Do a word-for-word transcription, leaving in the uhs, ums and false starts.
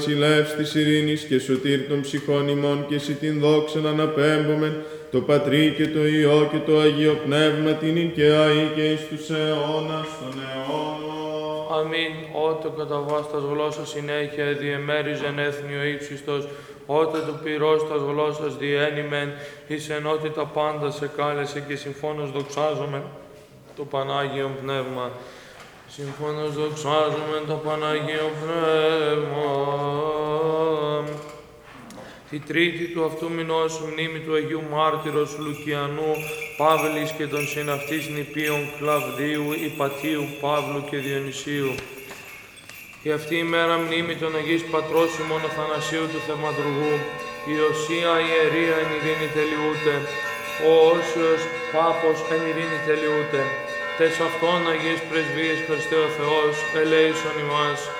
βασιλεύς της ειρήνης και σωτήρ των ψυχών ημών και εσύ την δόξαν αναπέμπομεν, το Πατρί και το Υιό και το Αγίο Πνεύμα την ειν και αεί και εις τους αιώνας των αιώνων. Αμήν. Ότε κατά βάστας γλώσσας συνέχεια διεμέριζεν έθνη ο ύψιστος, ότε του πυρός τας γλώσσας διένυμεν, εις ενότητα πάντα σε κάλεσε και συμφώνως δοξάζομεν το Πανάγιο Πνεύμα. Συμφώνως δοξάζομεν το Πανάγιο Πνεύμα. Τη τρίτη του αυτού μηνός μνήμη του Αγίου Μάρτυρος Λουκιανού Παύλης και των συναυτής νηπίων Κλαβδίου, Ιπατίου, Παύλου και Διονυσίου. Η αυτή η μέρα μνήμη των Αγίης Πατρός ημών Αθανασίου του Θευματουργού, η Οσία ιερία εν ειρήνη τελειούται, ο Όσιος Πάπος εν ειρήνη τελειούται. Τες αυτών Αγίες Πρεσβείες Χριστέ ο Θεός, ελέησον ημάς.